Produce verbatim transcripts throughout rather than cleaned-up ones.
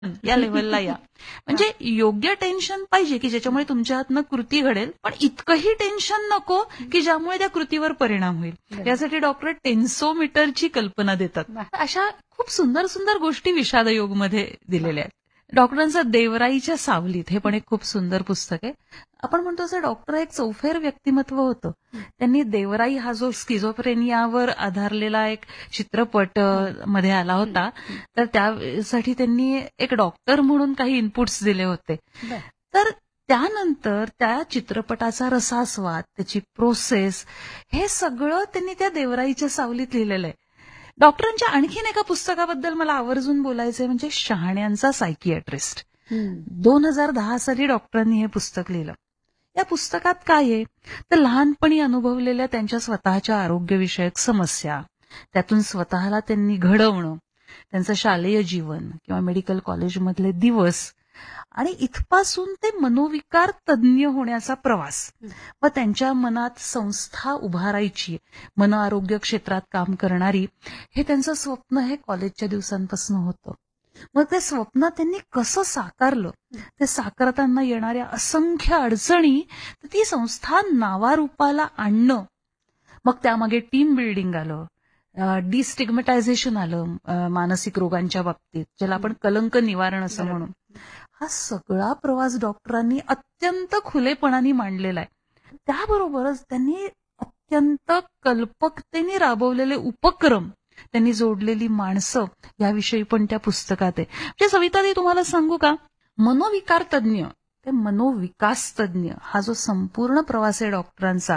या लेव्हलला या. म्हणजे योग्य टेन्शन पाहिजे की ज्याच्यामुळे तुमच्या हातनं कृती घडेल, पण इतकंही टेन्शन नको की ज्यामुळे त्या कृतीवर परिणाम होईल. यासाठी डॉक्टर टेन्सोमीटरची कल्पना देतात. अशा खूप सुंदर सुंदर गोष्टी विषाद योगमध्ये दिलेल्या आहेत. डॉक्टरांचं देवराईच्या सावलीत हे पण एक खूप सुंदर पुस्तक आहे. आपण म्हणतो असं डॉक्टर एक चौफेर व्यक्तिमत्व होतं. त्यांनी देवराई हा जो स्किझोफ्रेनियावर आधारलेला एक चित्रपट मध्ये आला होता, तर त्यासाठी त्यांनी एक डॉक्टर म्हणून काही इनपुट्स दिले होते. तर त्यानंतर त्या चित्रपटाचा रसास्वाद, त्याची प्रोसेस, हे सगळं त्यांनी त्या देवराईच्या सावलीत लिहिलेलं आहे. डॉक्टरांच्या आणखीन एका पुस्तकाबद्दल मला आवर्जून बोलायचंय, म्हणजे शहाण्यांचा सायकियाट्रिस्ट. दोन हजार दहा साली डॉक्टरांनी हे पुस्तक लिहिलं. या पुस्तकात काय आहे, तर लहानपणी अनुभवलेल्या त्यांच्या स्वतःच्या आरोग्यविषयक समस्या, त्यातून स्वतःला त्यांनी घडवणं, त्यांचं शालेय जीवन किंवा मेडिकल कॉलेजमधले दिवस आणि इथपासून ते मनोविकार तज्ज्ञ होण्याचा प्रवास, व त्यांच्या मनात संस्था उभारायची, मन आरोग्य क्षेत्रात काम करणारी, हे त्यांचं स्वप्न हे कॉलेजच्या दिवसांपासून होतं. मग ते स्वप्न त्यांनी कसं साकारलं, ते साकारताना येणाऱ्या असंख्य अडचणी, ती संस्था नावारूपाला आणणं, मग त्यामागे टीम बिल्डिंग आलं, डिस्टिग्मटायझेशन आलं मानसिक रोगांच्या बाबतीत, ज्याला आपण कलंक निवारण असं म्हणू. हा सगळा प्रवास डॉक्टरांनी अत्यंत खुलेपणाने मांडलेला आहे. त्याबरोबरच त्यांनी अत्यंत कल्पकतेने राबवलेले उपक्रम, त्यांनी जोडलेली माणसं, याविषयी पण त्या पुस्तकात आहे. म्हणजे सविताताई, तुम्हाला सांगू का, मनोविकार तज्ज्ञ ते मनोविकास तज्ज्ञ हा जो संपूर्ण प्रवास आहे डॉक्टरांचा,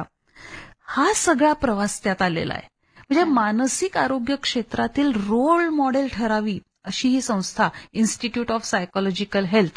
हा सगळा प्रवास त्यात आलेला आहे. म्हणजे मानसिक आरोग्य क्षेत्रातील रोल मॉडेल ठरावी अशी ही संस्था, इन्स्टिट्यूट ऑफ सायकोलॉजिकल हेल्थ,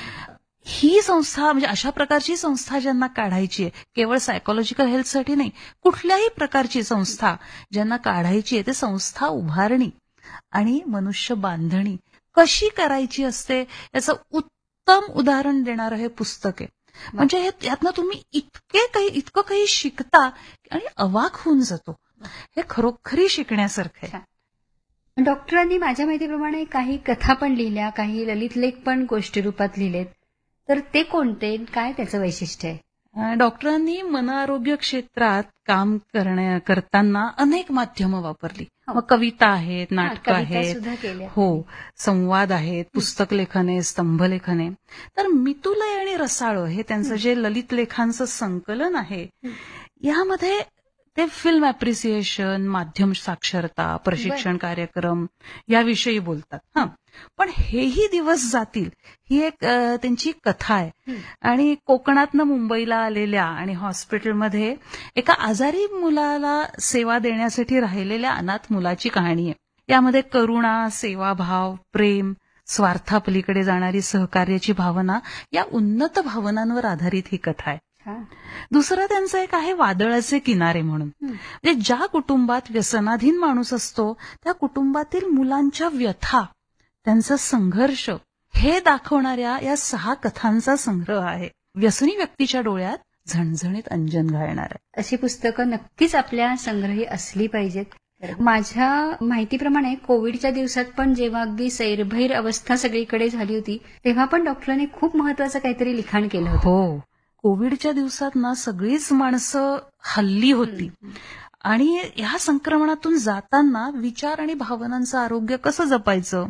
ही संस्था, म्हणजे अशा प्रकारची संस्था ज्यांना काढायची आहे, केवळ सायकोलॉजिकल हेल्थसाठी नाही, कुठल्याही प्रकारची संस्था ज्यांना काढायची आहे, ते संस्था उभारणी आणि मनुष्य बांधणी कशी करायची असते, याचं उत्तम उदाहरण देणारं हे पुस्तक आहे. म्हणजे यातनं तुम्ही इतके काही इतकं काही शिकता आणि अवाक होऊन जातो. हे खरोखरी शिकण्यासारखं आहे. डॉक्टरांनी माझ्या माहितीप्रमाणे काही कथा पण लिहिल्या, काही ललित लेख पण गोष्टी रूपात लिहिलेत, तर ते कोणते, काय त्याचं वैशिष्ट्य आहे? डॉक्टरांनी मन आरोग्य क्षेत्रात काम करण्या करताना अनेक माध्यमं वापरली. मग कविता आहेत, नाटकं आहेत, हो, संवाद आहेत, पुस्तक लेखन आहे, स्तंभलेखन आहे. तर मितुलय आणि रसाळ हे त्यांचं जे ललित लेखांचं संकलन आहे, यामध्ये ते फिल्म अप्रिसिएशन, माध्यम साक्षरता, प्रशिक्षण कार्यक्रम याविषयी बोलतात. हा, पण हेही दिवस जातील ही एक त्यांची कथा आहे. आणि कोकणातनं मुंबईला आलेल्या आणि हॉस्पिटलमध्ये एका आजारी मुलाला सेवा देण्यासाठी राहिलेल्या अनाथ मुलाची कहाणी आहे. यामध्ये करुणा, सेवाभाव, प्रेम, स्वार्थापलीकडे जाणारी सहकार्याची भावना, या उन्नत भावनांवर आधारित ही कथा आहे. दुसरं त्यांचं एक आहे वादळाचे किनारे म्हणून. म्हणजे ज्या कुटुंबात व्यसनाधीन माणूस असतो, त्या कुटुंबातील मुलांच्या व्यथा, त्यांचा संघर्ष, हे दाखवणाऱ्या या सहा कथांचा संग्रह आहे. व्यसनी व्यक्तीच्या डोळ्यात झणझणीत अंजन घालणार आहे. अशी पुस्तकं नक्कीच आपल्या संग्रही असली पाहिजेत. माझ्या माहितीप्रमाणे कोविडच्या दिवसात पण जेव्हा अगदी सैरभैर अवस्था सगळीकडे झाली होती, तेव्हा पण डॉक्टरांनी खूप महत्वाचं काहीतरी लिखाण केलं होतं. हो, कोविडच्या दिवसात ना सगळीच माणसं हल्ली होती आणि ह्या संक्रमणातून जाताना विचार आणि भावनांचं आरोग्य कसं जपायचं,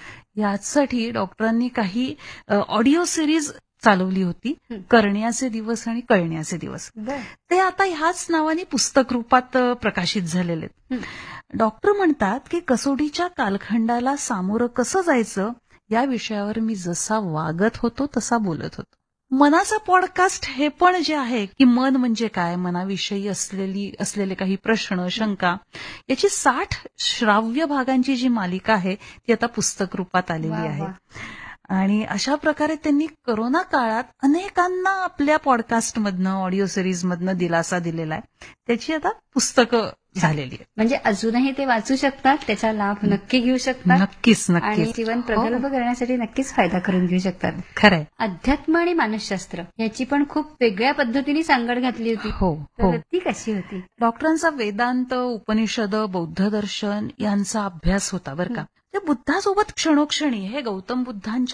यासाठी डॉक्टरांनी काही ऑडिओ सिरीज चालवली होती, करण्याचे दिवस आणि कळण्याचे दिवस. ते आता ह्याच नावाने पुस्तक रूपात प्रकाशित झालेले आहेत. डॉक्टर म्हणतात की कसोटीच्या कालखंडाला सामोरं कसं जायचं, या विषयावर मी जसा वागत होतो तसा बोलत होतो. मनाचा पॉडकास्ट हे पण जे आहे की मन म्हणजे काय, मनाविषयी असलेली असलेले काही प्रश्न, शंका, याची साठ श्राव्य भागांची जी मालिका आहे ती आता पुस्तक रूपात आलेली आहे. आणि अशा प्रकारे त्यांनी कोरोना काळात अनेकांना आपल्या पॉडकास्टमधनं, ऑडिओ सिरीजमधनं दिलासा दिलेला आहे. त्याची आता पुस्तकं झालेली आहे. म्हणजे अजूनही ते वाचू शकतात, त्याचा लाभ नक्की घेऊ शकतात. नक्कीच नक्कीच आणि जीवन प्रगल्भ करण्यासाठी नक्कीच फायदा करून घेऊ शकतात. खरंय. अध्यात्म आणि मानसशास्त्र याची पण खूप वेगळ्या पद्धतीने सांगड घातली होती. हो, तर ती कशी होती? डॉक्टरांचा वेदांत, उपनिषद, बौद्ध दर्शन यांचा अभ्यास होता बरं का. त्या बुद्धासोबत क्षणोक्षणी हे गौतम बुद्धांच्या